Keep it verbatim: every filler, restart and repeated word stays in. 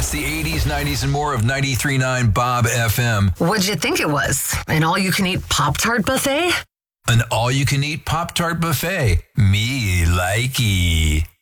It's the eighties, nineties, and more of ninety-three point nine Bob F M. What'd you think it was? An all-you-can-eat Pop-Tart buffet? An all-you-can-eat Pop-Tart buffet. Me likey.